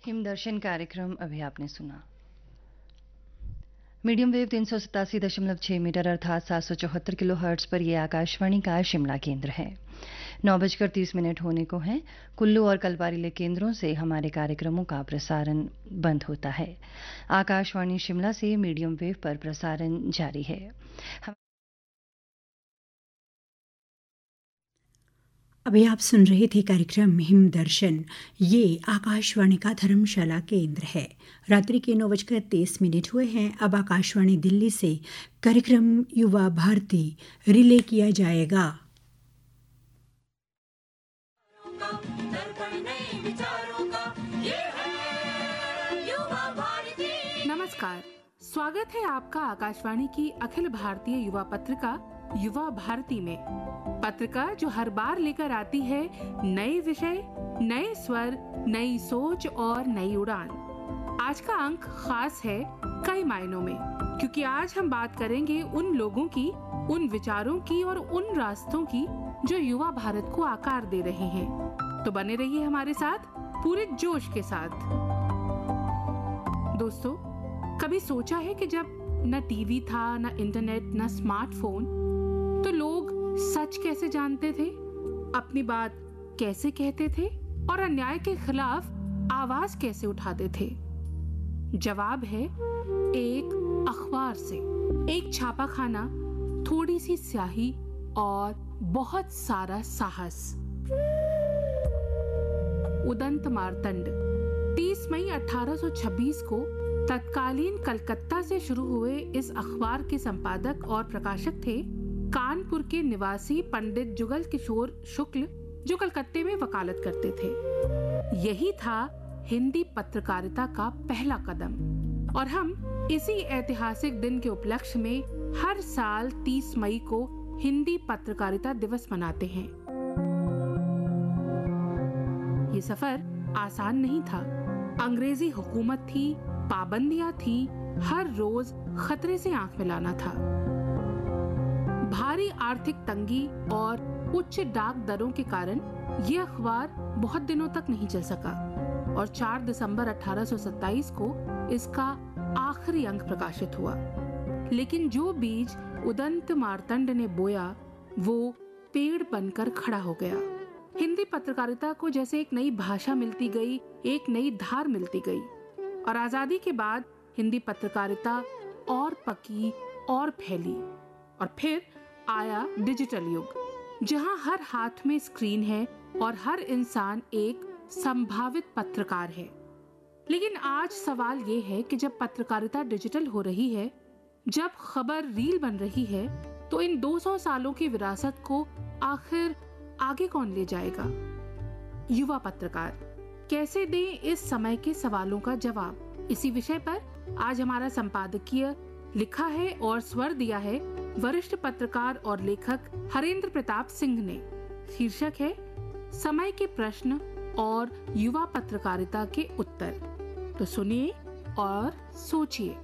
हिमदर्शन कार्यक्रम अभी आपने सुना। मीडियम वेव 387.6 मीटर अर्थात 774 किलो हर्ट्ज पर यह आकाशवाणी का शिमला केंद्र है। 9:30 होने को हैं। कुल्लू और कलपारीले केंद्रों से हमारे कार्यक्रमों का प्रसारण बंद होता है। आकाशवाणी शिमला से मीडियम वेव पर प्रसारण जारी है। अभी आप सुन रहे थे कार्यक्रम हिमदर्शन। ये आकाशवाणी का धर्मशाला केंद्र है। रात्रि के 9:23 हुए हैं। अब आकाशवाणी दिल्ली से कार्यक्रम युवा भारती रिले किया जाएगा। नमस्कार, स्वागत है आपका आकाशवाणी की अखिल भारतीय युवा पत्रिका युवा भारती में। पत्रिका जो हर बार लेकर आती है नए विषय, नए स्वर, नई सोच और नई उड़ान। आज का अंक खास है कई मायनों में, क्योंकि आज हम बात करेंगे उन लोगों की, उन विचारों की और उन रास्तों की जो युवा भारत को आकार दे रहे हैं। तो बने रहिए हमारे साथ पूरे जोश के साथ। दोस्तों, कभी सोचा है कि जब न टीवी था, न इंटरनेट, न स्मार्टफोन, तो लोग सच कैसे जानते थे, अपनी बात कैसे कहते थे और अन्याय के खिलाफ आवाज कैसे उठाते थे? जवाब है एक अखबार से, एक छापाखाना, थोड़ी सी स्याही और बहुत सारा साहस। उदंत मार्तंड 30 मई 1826 को तत्कालीन कलकत्ता से शुरू हुए इस अखबार के संपादक और प्रकाशक थे कानपुर के निवासी पंडित जुगल किशोर शुक्ल, जो कलकत्ते में वकालत करते थे। यही था हिंदी पत्रकारिता का पहला कदम, और हम इसी ऐतिहासिक दिन के उपलक्ष्य में हर साल 30 मई को हिंदी पत्रकारिता दिवस मनाते हैं। ये सफर आसान नहीं था। अंग्रेजी हुकूमत थी, पाबंदियां थी, हर रोज खतरे से आंख मिलाना था। भारी आर्थिक तंगी और उच्च डाक दरों के कारण यह अखबार बहुत दिनों तक नहीं चल सका और 4 दिसंबर 1827 को इसका आखिरी अंक प्रकाशित हुआ। लेकिन जो बीज उदंत मार्तंड ने बोया वो पेड़ बनकर खड़ा हो गया। हिंदी पत्रकारिता को जैसे एक नई भाषा मिलती गई, एक नई धार मिलती गई, और आजादी के बाद हिंदी पत्रकारिता और पकी और फैली। और फिर आया डिजिटल युग, जहां हर हाथ में स्क्रीन है और हर इंसान एक संभावित पत्रकार है। लेकिन आज सवाल ये है कि जब पत्रकारिता डिजिटल हो रही है, जब खबर रील बन रही है, तो इन 200 सालों की विरासत को आखिर आगे कौन ले जाएगा? युवा पत्रकार कैसे दें इस समय के सवालों का जवाब? इसी विषय पर आज हमारा संपादकीय लिखा है और स्वर दिया है वरिष्ठ पत्रकार और लेखक हरेंद्र प्रताप सिंह ने। शीर्षक है समय के प्रश्न और युवा पत्रकारिता के उत्तर। तो सुनिए और सोचिए।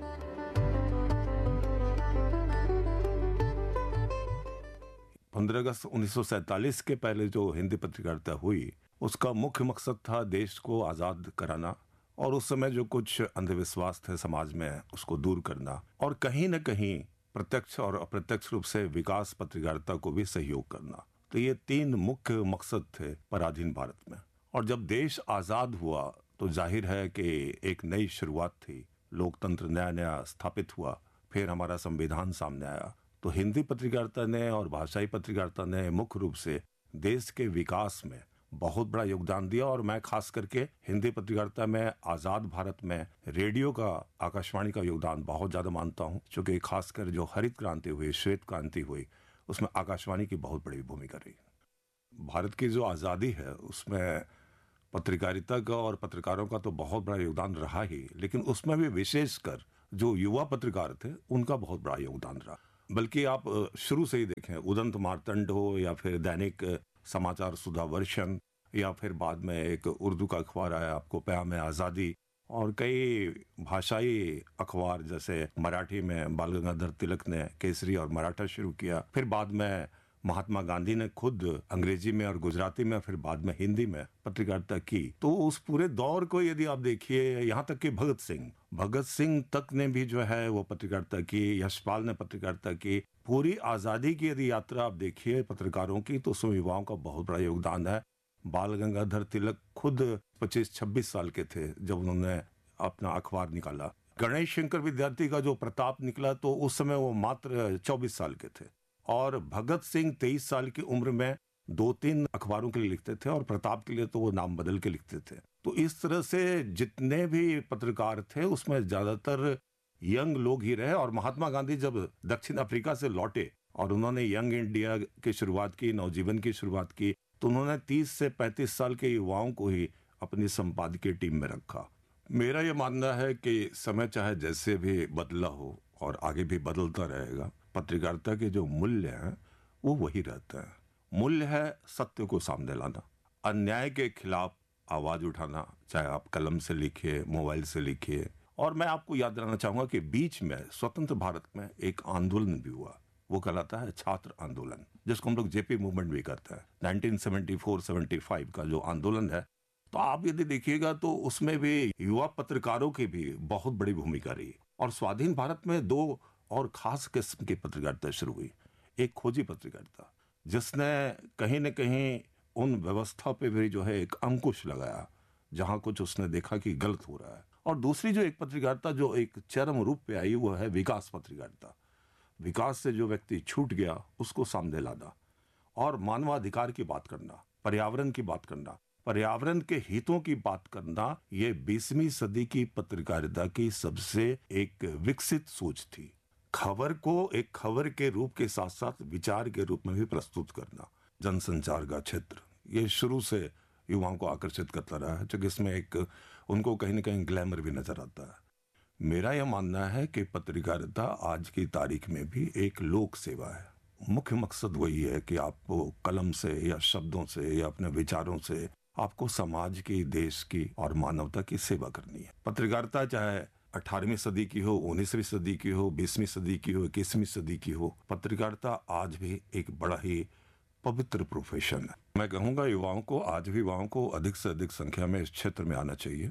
अगस्त 1947 के पहले जो हिंदी पत्रकारिता हुई, उसका मुख्य मकसद था देश को आजाद कराना और उस समय जो कुछ अंधविश्वास थे समाज में उसको दूर करना, और कहीं न कहीं प्रत्यक्ष और अप्रत्यक्ष रूप से विकास पत्रकारिता को भी सहयोग करना। तो ये 3 मुख्य मकसद थे पराधीन भारत में। और जब देश आजाद हुआ तो जाहिर है कि एक नई शुरुआत थी, लोकतंत्र नया नया स्थापित हुआ, फिर हमारा संविधान सामने आया। तो हिंदी पत्रकारिता ने और भाषाई पत्रकारिता ने मुख्य रूप से देश के विकास में बहुत बड़ा योगदान दिया। और मैं खास करके हिंदी पत्रकारिता में आजाद भारत में रेडियो का, आकाशवाणी का योगदान बहुत ज्यादा मानता हूं, क्योंकि खासकर जो हरित क्रांति हुई, श्वेत क्रांति हुई, उसमें आकाशवाणी की बहुत बड़ी भूमिका रही। भारत की जो आजादी है उसमें पत्रकारिता का और पत्रकारों का तो बहुत बड़ा योगदान रहा ही, लेकिन उसमें भी विशेषकर जो युवा पत्रकार थे उनका बहुत बड़ा योगदान रहा। बल्कि आप शुरू से ही देखें, उदंत मार्तंड हो या फिर दैनिक समाचार सुधा वर्षन, या फिर बाद में एक उर्दू का अखबार आया आपको प्याम आज़ादी, और कई भाषाई अखबार जैसे मराठी में बाल गंगाधर तिलक ने केसरी और मराठा शुरू किया, फिर बाद में महात्मा गांधी ने खुद अंग्रेजी में और गुजराती में फिर बाद में हिंदी में पत्रकारिता की। तो उस पूरे दौर को यदि आप देखिए, यहाँ तक कि भगत सिंह तक ने भी जो है वो पत्रकारिता की, यशपाल ने पत्रकारिता की। पूरी आजादी की यदि यात्रा आप देखिए पत्रकारों की, तो उसमें युवाओं का बहुत बड़ा योगदान है। बाल गंगाधर तिलक खुद 25-26 साल के थे जब उन्होंने अपना अखबार निकाला। गणेश शंकर विद्यार्थी का जो प्रताप निकला, तो उस समय वो मात्र 24 साल के थे। और भगत सिंह 23 साल की उम्र में 2-3 अखबारों के लिए लिखते थे, और प्रताप के लिए तो वो नाम बदल के लिखते थे। तो इस तरह से जितने भी पत्रकार थे उसमें ज्यादातर यंग लोग ही रहे। और महात्मा गांधी जब दक्षिण अफ्रीका से लौटे और उन्होंने यंग इंडिया की शुरुआत की, नवजीवन की शुरुआत की, तो उन्होंने 30 से 35 साल के युवाओं को ही अपनी संपादकीय टीम में रखा। मेरा ये मानना है कि समय चाहे जैसे भी बदला हो और आगे भी बदलता रहेगा, पत्रकारिता के जो मूल्य हैं वो वही रहते हैं। मूल्य है सत्य को सामने लाना, अन्याय के खिलाफ आवाज उठाना, चाहे आप कलम से लिखिए, मोबाइल से लिखिए। और मैं आपको याद दिलाना चाहूंगा कि बीच में स्वतंत्र भारत में एक आंदोलन भी हुआ, वो कहलाता है छात्र आंदोलन, जिसको हम लोग जेपी मूवमेंट भी करते हैं। 1974-75 का जो आंदोलन है, तो आप यदि देखिएगा तो उसमें भी युवा पत्रकारों की भी बहुत बड़ी भूमिका रही। और स्वाधीन भारत में 2 और खास किस्म की पत्रकारिता शुरू हुई। एक खोजी पत्रकारिता, जिसने कहीं न कहीं उन व्यवस्था पे भी जो है एक अंकुश लगाया जहां कुछ उसने देखा कि गलत हो रहा है। और दूसरी जो एक पत्रकारिता जो एक चरम रूप पे आई, वो है विकास पत्रकारिता। विकास से जो व्यक्ति छूट गया उसको सामने लाना और मानवाधिकार की बात करना, पर्यावरण की बात करना, पर्यावरण के हितों की बात करना, ये 20वीं सदी की पत्रकारिता की सबसे एक विकसित सोच थी। खबर को एक खबर के रूप के साथ साथ विचार के रूप में भी प्रस्तुत करना। जनसंचार का क्षेत्र ये शुरू से युवाओं को आकर्षित करता रहा है, क्योंकि इसमें एक उनको कहीं ना कहीं ग्लैमर भी नजर आता है। मेरा यह मानना है कि पत्रकारिता आज की तारीख में भी एक लोक सेवा है। मुख्य मकसद वही है कि आपको कलम से या शब्दों से या अपने विचारों से आपको समाज की, देश की और मानवता की सेवा करनी है। पत्रकारिता चाहे 18वीं सदी की हो, 19वीं सदी की हो, 20वीं सदी की हो, 21वीं सदी की हो, पत्रकारिता आज भी एक बड़ा ही पवित्र प्रोफेशन है। मैं कहूंगा युवाओं को, आज भी युवाओं को अधिक से अधिक संख्या में इस क्षेत्र में आना चाहिए।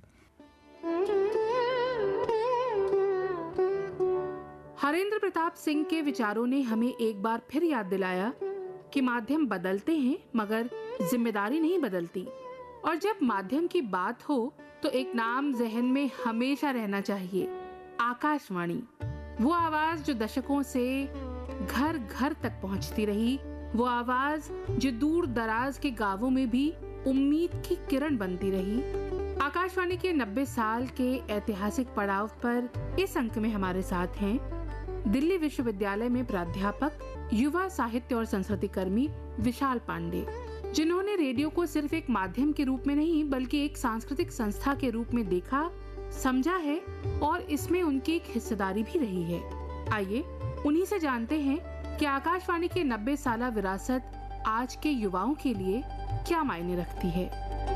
हरेंद्र प्रताप सिंह के विचारों ने हमें एक बार फिर याद दिलाया कि माध्यम बदलते हैं मगर जिम्मेदारी नहीं बदलती। और जब माध्यम की बात हो तो एक नाम जहन में हमेशा रहना चाहिए, आकाशवाणी। वो आवाज जो दशकों से घर घर तक पहुंचती रही, वो आवाज जो दूर दराज के गांवों में भी उम्मीद की किरण बनती रही। आकाशवाणी के 90 साल के ऐतिहासिक पड़ाव पर इस अंक में हमारे साथ हैं दिल्ली विश्वविद्यालय में प्राध्यापक, युवा साहित्य और संस्कृति कर्मी विशाल पांडे, जिन्होंने रेडियो को सिर्फ एक माध्यम के रूप में नहीं बल्कि एक सांस्कृतिक संस्था के रूप में देखा, समझा है और इसमें उनकी एक हिस्सेदारी भी रही है। आइए उन्हीं से जानते हैं कि आकाशवाणी के 90 साला विरासत आज के युवाओं के लिए क्या मायने रखती है।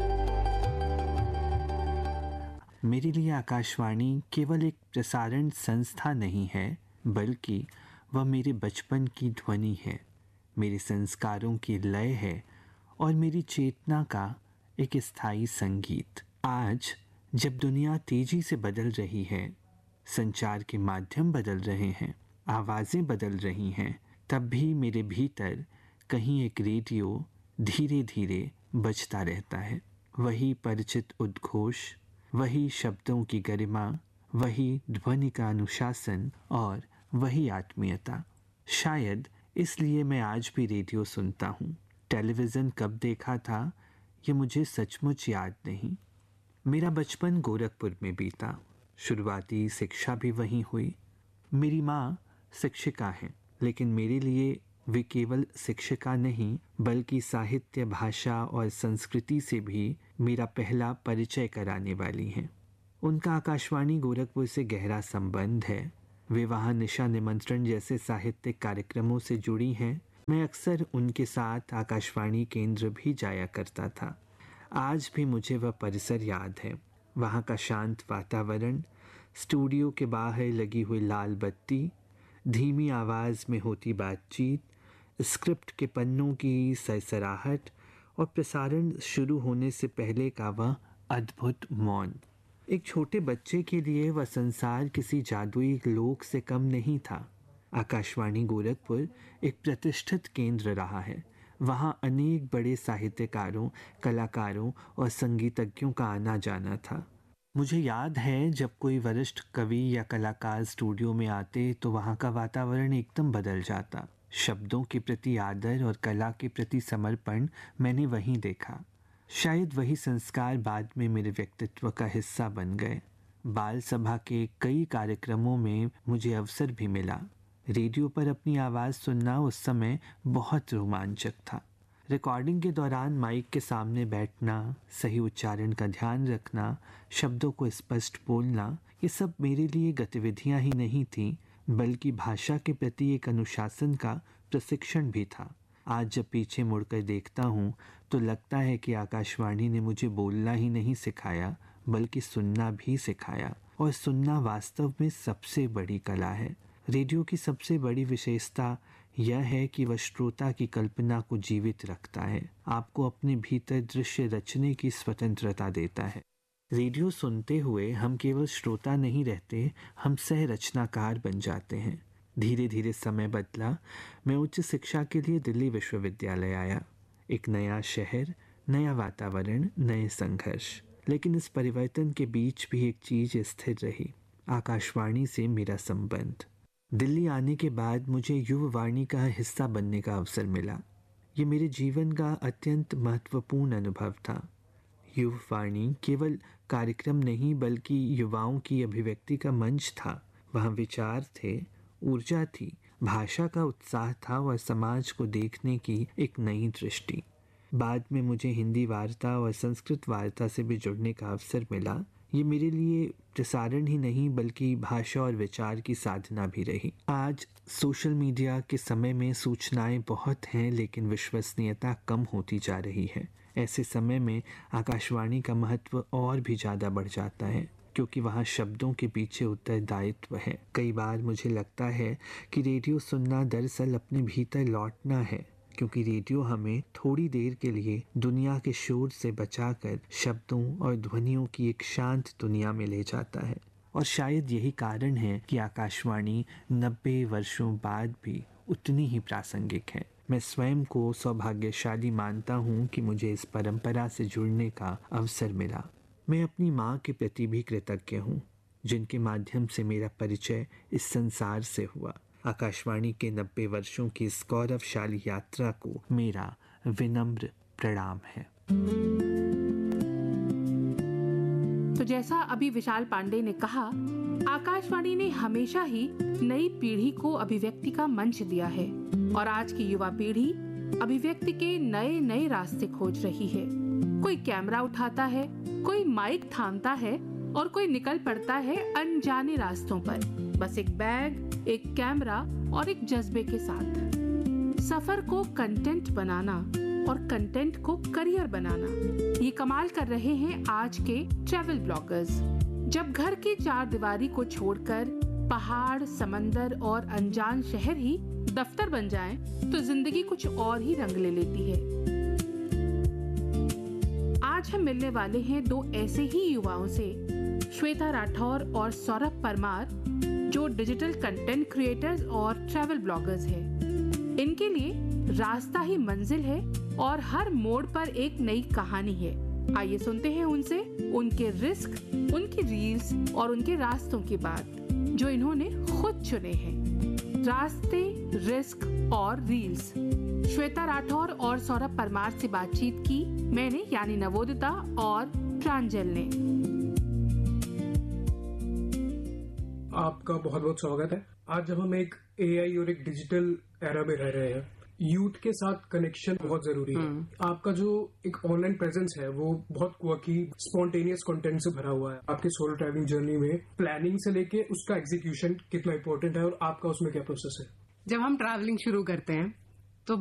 मेरे लिए आकाशवाणी केवल एक प्रसारण संस्था नहीं है, बल्कि वह मेरे बचपन की ध्वनि है, मेरे संस्कारों की लय है और मेरी चेतना का एक स्थायी संगीत। आज जब दुनिया तेजी से बदल रही है, संचार के माध्यम बदल रहे हैं, आवाज़ें बदल रही हैं, तब भी मेरे भीतर कहीं एक रेडियो धीरे धीरे बजता रहता है। वही परिचित उद्घोष, वही शब्दों की गरिमा, वही ध्वनि का अनुशासन और वही आत्मीयता। शायद इसलिए मैं आज भी रेडियो सुनता हूँ। टेलीविज़न कब देखा था ये मुझे सचमुच याद नहीं। मेरा बचपन गोरखपुर में बीता, शुरुआती शिक्षा भी वहीं हुई। मेरी माँ शिक्षिका हैं, लेकिन मेरे लिए वे केवल शिक्षिका नहीं बल्कि साहित्य, भाषा और संस्कृति से भी मेरा पहला परिचय कराने वाली हैं। उनका आकाशवाणी गोरखपुर से गहरा संबंध है। वे वहाँ निशा निमंत्रण जैसे साहित्यिक कार्यक्रमों से जुड़ी हैं। मैं अक्सर उनके साथ आकाशवाणी केंद्र भी जाया करता था। आज भी मुझे वह परिसर याद है, वहाँ का शांत वातावरण, स्टूडियो के बाहर लगी हुई लाल बत्ती, धीमी आवाज़ में होती बातचीत, स्क्रिप्ट के पन्नों की सरसराहट और प्रसारण शुरू होने से पहले का वह अद्भुत मौन। एक छोटे बच्चे के लिए वह संसार किसी जादुई लोक से कम नहीं था। आकाशवाणी गोरखपुर एक प्रतिष्ठित केंद्र रहा है। वहाँ अनेक बड़े साहित्यकारों, कलाकारों और संगीतज्ञों का आना जाना था। मुझे याद है जब कोई वरिष्ठ कवि या कलाकार स्टूडियो में आते तो वहाँ का वातावरण एकदम बदल जाता। शब्दों के प्रति आदर और कला के प्रति समर्पण मैंने वहीं देखा। शायद वही संस्कार बाद में मेरे व्यक्तित्व का हिस्सा बन गए। बाल सभा के कई कार्यक्रमों में मुझे अवसर भी मिला। रेडियो पर अपनी आवाज़ सुनना उस समय बहुत रोमांचक था। रिकॉर्डिंग के दौरान माइक के सामने बैठना, सही उच्चारण का ध्यान रखना, शब्दों को स्पष्ट बोलना, ये सब मेरे लिए गतिविधियां ही नहीं थीं, बल्कि भाषा के प्रति एक अनुशासन का प्रशिक्षण भी था। आज जब पीछे मुड़कर देखता हूँ तो लगता है कि आकाशवाणी ने मुझे बोलना ही नहीं सिखाया, बल्कि सुनना भी सिखाया। और सुनना वास्तव में सबसे बड़ी कला है। रेडियो की सबसे बड़ी विशेषता यह है कि वह श्रोता की कल्पना को जीवित रखता है, आपको अपने भीतर दृश्य रचने की स्वतंत्रता देता है। रेडियो सुनते हुए हम केवल श्रोता नहीं रहते, हम सह रचनाकार बन जाते हैं। धीरे धीरे समय बदला। मैं उच्च शिक्षा के लिए दिल्ली विश्वविद्यालय आया। एक नया शहर, नया वातावरण, नए संघर्ष। लेकिन इस परिवर्तन के बीच भी एक चीज स्थिर रही, आकाशवाणी से मेरा संबंध। दिल्ली आने के बाद मुझे युववाणी का हिस्सा बनने का अवसर मिला। ये मेरे जीवन का अत्यंत महत्वपूर्ण अनुभव था। युववाणी केवल कार्यक्रम नहीं बल्कि युवाओं की अभिव्यक्ति का मंच था। वहाँ विचार थे, ऊर्जा थी, भाषा का उत्साह था और समाज को देखने की एक नई दृष्टि। बाद में मुझे हिंदी वार्ता और संस्कृत वार्ता से भी जुड़ने का अवसर मिला। ये मेरे लिए प्रसारण ही नहीं बल्कि भाषा और विचार की साधना भी रही। आज सोशल मीडिया के समय में सूचनाएं बहुत हैं, लेकिन विश्वसनीयता कम होती जा रही है। ऐसे समय में आकाशवाणी का महत्व और भी ज़्यादा बढ़ जाता है, क्योंकि वहाँ शब्दों के पीछे उत्तरदायित्व है। कई बार मुझे लगता है कि रेडियो सुनना दरअसल अपने भीतर लौटना है, क्योंकि रेडियो हमें थोड़ी देर के लिए दुनिया के शोर से बचाकर शब्दों और ध्वनियों की एक शांत दुनिया में ले जाता है। और शायद यही कारण है कि आकाशवाणी 90 वर्षों बाद भी उतनी ही प्रासंगिक है। मैं स्वयं को सौभाग्यशाली मानता हूँ कि मुझे इस परंपरा से जुड़ने का अवसर मिला। मैं अपनी माँ के प्रति भी कृतज्ञ हूँ, जिनके माध्यम से मेरा परिचय इस संसार से हुआ। आकाशवाणी के 90 वर्षों की इस गौरवशाली यात्रा को मेरा विनम्र प्रणाम है। तो जैसा अभी विशाल पांडे ने कहा, आकाशवाणी ने हमेशा ही नई पीढ़ी को अभिव्यक्ति का मंच दिया है और आज की युवा पीढ़ी अभिव्यक्ति के नए नए रास्ते खोज रही है। कोई कैमरा उठाता है, कोई माइक थामता है और कोई निकल पड़ता है अनजाने रास्तों पर, बस एक बैग, एक कैमरा और एक जज्बे के साथ। सफर को कंटेंट बनाना और कंटेंट को करियर बनाना, ये कमाल कर रहे हैं आज के ट्रैवल ब्लॉगर्स। जब घर की चार दीवारी को छोड़कर पहाड़, समंदर और अनजान शहर ही दफ्तर बन जाएं, तो जिंदगी कुछ और ही रंग ले लेती है। आज हम मिलने वाले हैं दो ऐसे ही युवाओं से, श्वेता राठौर और सौरभ परमार, जो डिजिटल कंटेंट क्रिएटर्स और ट्रैवल ब्लॉगर्स हैं। इनके लिए रास्ता ही मंजिल है और हर मोड़ पर एक नई कहानी है। आइए सुनते हैं उनसे उनके रिस्क, उनकी रील्स और उनके रास्तों की बात, जो इन्होंने खुद चुने हैं। रास्ते, रिस्क और रील्स। श्वेता राठौर और सौरभ परमार से बातचीत की मैंने, यानी नवोदिता और प्रांजल ने। आपका बहुत बहुत स्वागत है। आज जब हम एक एआई और एक डिजिटल एरा में रह रहे हैं, यूथ के साथ कनेक्शन बहुत जरूरी है। आपका जो एक ऑनलाइन प्रेजेंस है वो बहुत क्वर्की, स्पॉन्टेनियस कंटेंट से भरा हुआ है। आपके सोलो ट्रैवलिंग जर्नी में प्लानिंग से लेके उसका एग्जीक्यूशन कितना इंपॉर्टेंट है और आपका उसमें क्या प्रोसेस है? जब हम ट्रैवलिंग शुरू करते हैं